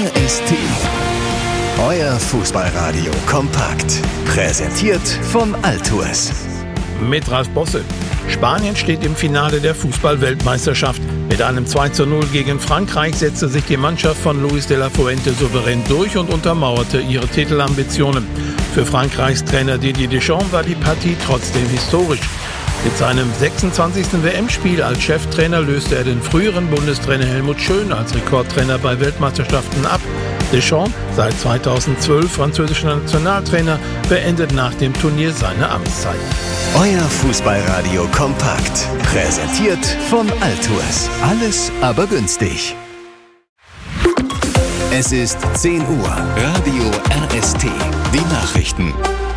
RST. Euer Fußballradio kompakt. Präsentiert von Altours. Mit Ralf Bosse. Spanien steht im Finale der Fußball-Weltmeisterschaft. Mit einem 2:0 gegen Frankreich setzte sich die Mannschaft von Luis de la Fuente souverän durch und untermauerte ihre Titelambitionen. Für Frankreichs Trainer Didier Deschamps war die Partie trotzdem historisch. Mit seinem 26. WM-Spiel als Cheftrainer löste er den früheren Bundestrainer Helmut Schön als Rekordtrainer bei Weltmeisterschaften ab. Deschamps, seit 2012 französischer Nationaltrainer, beendet nach dem Turnier seine Amtszeit. Euer Fußballradio kompakt. Präsentiert von Altours. Alles aber günstig. Es ist 10 Uhr. Radio RST. Die Nachrichten.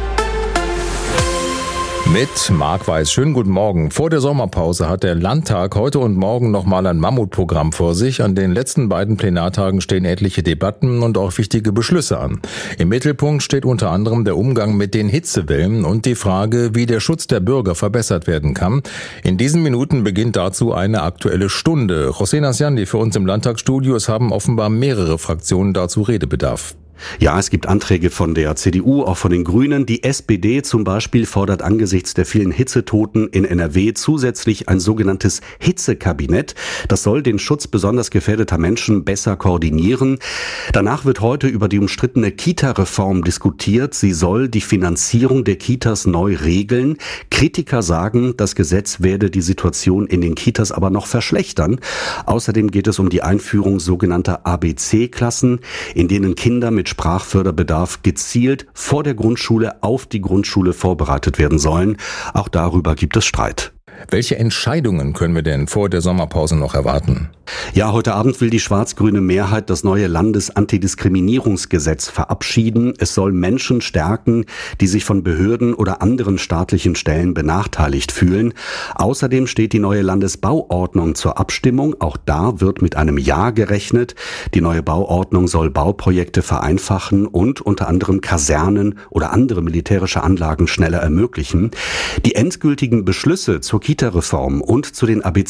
Mit Marc Weiß. Schönen guten Morgen. Vor der Sommerpause hat der Landtag heute und morgen nochmal ein Mammutprogramm vor sich. An den letzten beiden Plenartagen stehen etliche Debatten und auch wichtige Beschlüsse an. Im Mittelpunkt steht unter anderem der Umgang mit den Hitzewellen und die Frage, wie der Schutz der Bürger verbessert werden kann. In diesen Minuten beginnt dazu eine Aktuelle Stunde. José Nasciandi für uns im Landtagsstudio. Es haben offenbar mehrere Fraktionen dazu Redebedarf. Ja, es gibt Anträge von der CDU, auch von den Grünen. Die SPD zum Beispiel fordert angesichts der vielen Hitzetoten in NRW zusätzlich ein sogenanntes Hitzekabinett. Das soll den Schutz besonders gefährdeter Menschen besser koordinieren. Danach wird heute über die umstrittene Kita-Reform diskutiert. Sie soll die Finanzierung der Kitas neu regeln. Kritiker sagen, das Gesetz werde die Situation in den Kitas aber noch verschlechtern. Außerdem geht es um die Einführung sogenannter ABC-Klassen, in denen Kinder mit Sprachförderbedarf gezielt vor der Grundschule auf die Grundschule vorbereitet werden sollen. Auch darüber gibt es Streit. Welche Entscheidungen können wir denn vor der Sommerpause noch erwarten? Ja, heute Abend will die schwarz-grüne Mehrheit das neue Landesantidiskriminierungsgesetz verabschieden. Es soll Menschen stärken, die sich von Behörden oder anderen staatlichen Stellen benachteiligt fühlen. Außerdem steht die neue Landesbauordnung zur Abstimmung. Auch da wird mit einem Ja gerechnet. Die neue Bauordnung soll Bauprojekte vereinfachen und unter anderem Kasernen oder andere militärische Anlagen schneller ermöglichen. Die endgültigen Beschlüsse zur Kita-Reform und zu den